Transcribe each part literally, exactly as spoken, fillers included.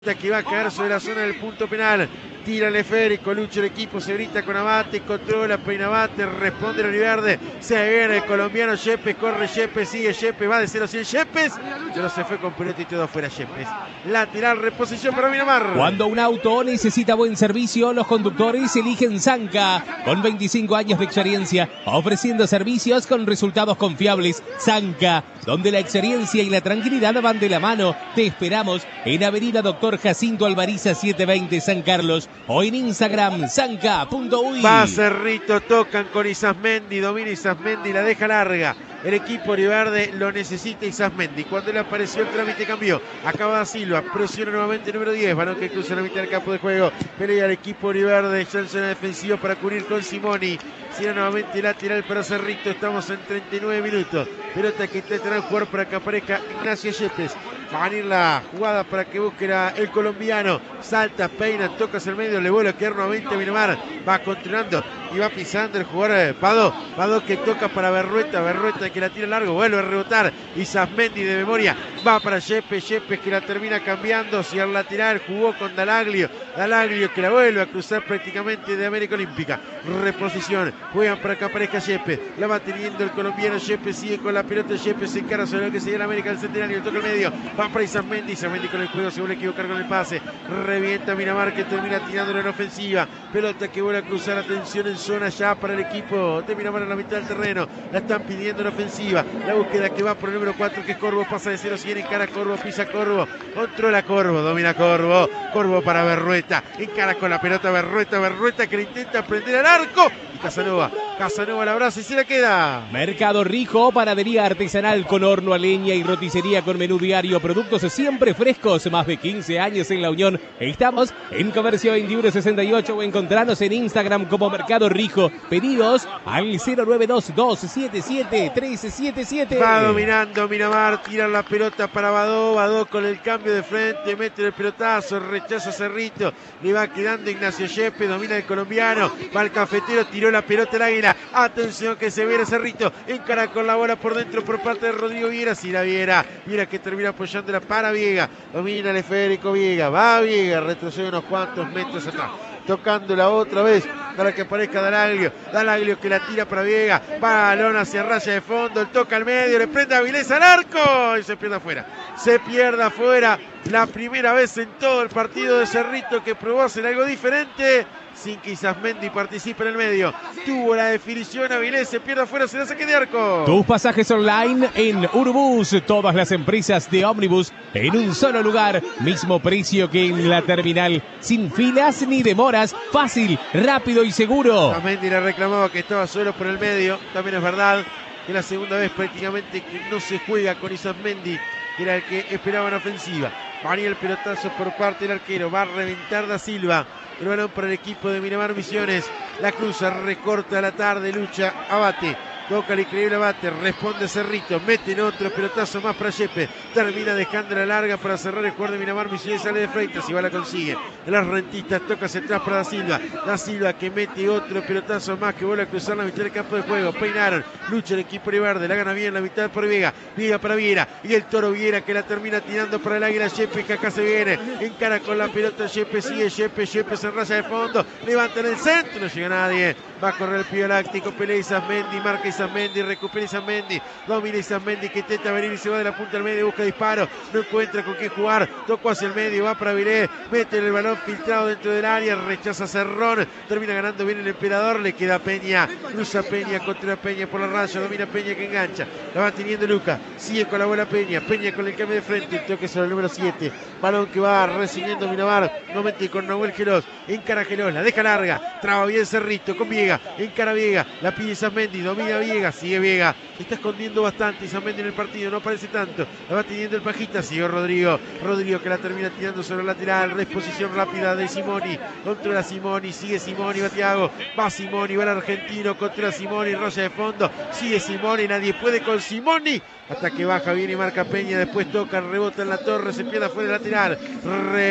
Que va a caer sobre la zona del punto penal. Tira el esférico, lucha el equipo, se grita con Abate, controla, peina Abate, responde el Oliverde, se viene el colombiano Yepes, corre Yepes, sigue Yepes, va de cero a cien Yepes, pero se fue con pelota y todo afuera Yepes. Lateral, reposición para Miramar. Cuando un auto necesita buen servicio, los conductores eligen Zanca, con veinticinco años de experiencia, ofreciendo servicios con resultados confiables. Zanca, donde la experiencia y la tranquilidad van de la mano. Te esperamos en Avenida Doctor Jacinto Alvariza setecientos veinte San Carlos o en Instagram zanca punto uy. Va Cerrito, tocan con Isasmendi, domina Isasmendi, la deja larga. El equipo Oliverde lo necesita Isasmendi. Cuando le apareció el trámite cambió. Acaba Da Silva, presiona nuevamente el número diez. Balón que cruza la mitad del campo de juego. Pelea el equipo Oliverde. Ya en zona defensiva para cubrir con Simoni. Cierra nuevamente lateral para Cerrito. Estamos en treinta y nueve minutos. Pelota que intentará jugar para que aparezca Ignacio Yepes. Va a venir la jugada para que busque el colombiano. Salta, peina, toca hacia el medio. Le vuelve a quedar nuevamente a Miramar. Va continuando y va pisando el jugador Pado. Pado que toca para Berrueta. Berrueta que la tira largo. Vuelve a rebotar. Isasmendi de memoria. Va para Yepes. Yepes que la termina cambiando hacia el lateral. Jugó con Dalaglio. Dalaglio que la vuelve a cruzar prácticamente de América Olímpica. Reposición. Juegan para que aparezca Yepes. La va teniendo el colombiano. Yepes sigue con la pelota. Yepes se encara sobre lo que sería la América del Centenario. Toca el medio. Va para Isasmendi. Isasmendi con el juego. Se vuelve a equivocar con el pase. Revienta Miramar que termina tirándolo en ofensiva. Pelota que vuelve a cruzar. Atención en zona ya para el equipo de Miramar en la mitad del terreno. La están pidiendo en ofensiva. La búsqueda que va por el número cuatro que es Corvo. Pasa de cero a cien. Encara Corvo. Pisa Corvo. Controla Corvo. Domina Corvo. Corvo para Berrueta. Encara con la pelota Berrueta. Berrueta que le intenta prender al arco. Y Casanova. Casanova la abraza y se la queda. Mercado Rijo, panadería artesanal con horno a leña y roticería con menú diario. Productos siempre frescos, más de quince años en La Unión. Estamos en Comercio veintiuno sesenta y ocho o encontrarnos en Instagram como Mercado Rijo. Pedidos al cero nueve dos dos siete siete tres siete siete. Va dominando Miramar, tira la pelota para Badó. Badó con el cambio de frente, mete el pelotazo, rechaza Cerrito. Le va quedando Ignacio Yepes, domina el colombiano. Va el cafetero, tiró la pelota al águila. Atención que se viene Cerrito. Encara con la bola por dentro por parte de Rodrigo Viera. Si la Viera, Viera que termina apoyándola para Viega. Domina el esférico Viega. Va Viega, retrocede unos cuantos metros atrás. Tocándola otra vez para que aparezca Dalaglio. Dalaglio que la tira para Viega. Balón hacia raya de fondo. El toca al medio. Le prende a Avilés al arco. Y se pierde afuera. Se pierde afuera. La primera vez en todo el partido de Cerrito que probó hacer algo diferente. Sin que Isasmendi participe en el medio. Tuvo la definición Avilés. Se pierde afuera. Se la saque de arco. Tus pasajes online en Urbus. Todas las empresas de ómnibus en un solo lugar. Mismo precio que en la terminal. Sin filas ni demoras. Fácil, rápido y seguro. Isasmendi le reclamaba que estaba solo por el medio. También es verdad que la segunda vez prácticamente que no se juega con Isasmendi, que era el que esperaba en ofensiva. Va a venir el pelotazo por parte del arquero. Va a reventar Da Silva. El balón para el equipo de Miramar Misiones. La cruza, recorta la tarde, lucha, Abate. Toca el increíble Abate, responde Cerrito, mete en otro pelotazo más para Yepes. Termina dejando la larga para cerrar el jugador de Miramar Misiones. Sale de frente, si va la consigue. Las rentistas toca hacia atrás para Da Silva. Da Silva que mete otro pelotazo más que vuelve a cruzar la mitad del campo de juego. Peinaron, lucha el equipo Oliverde, la gana bien la mitad por Viega. Viega para Viera y el Toro Viera que la termina tirando para el águila. Yepes que acá se viene, encara con la pelota. Yepes sigue, Yepes, Yepes en raya de fondo. Levanta en el centro, no llega nadie. Va a correr el Pío Láctico, pelea Isasmendi, marca Isasmendi, recupera Isasmendi, domina Isasmendi que intenta venir y se va de la punta al medio, busca disparo, no encuentra con qué jugar, tocó hacia el medio, va para Avilés, mete el balón filtrado dentro del área, rechaza Cerrón, termina ganando bien el Emperador, le queda Peña, cruza Peña, contra Peña por la raya, domina Peña que engancha, la va teniendo Luca, sigue con la bola Peña, Peña con el cambio de frente, el toque sobre el número siete, balón que va recibiendo Miramar, nuevamente con Nahuel Geroz, encara Geroz, la deja larga, traba bien Cerrito, con Viega, encara Viega, la pide Isasmendi, domina Viega, sigue Viega, se está escondiendo bastante Isasmendi en el partido, no aparece tanto, la va teniendo el Pajita, sigue Rodrigo, Rodrigo que la termina tirando sobre el lateral, reposición rápida de Simoni, controla Simoni, sigue Simoni, va Thiago, va Simoni, va el argentino, controla Simoni, raya de fondo, sigue Simoni, nadie puede con Simoni, hasta que baja bien y marca Peña, después toca, rebota en la torre, se pierde afuera el lateral, Re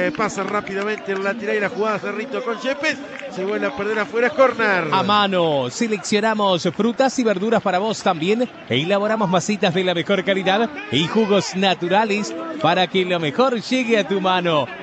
Eh, pasa rápidamente el lateral y la jugada Cerrito con Yepes. Se vuelve a perder afuera, corner. A mano, seleccionamos frutas y verduras para vos también e elaboramos masitas de la mejor calidad y jugos naturales para que lo mejor llegue a tu mano.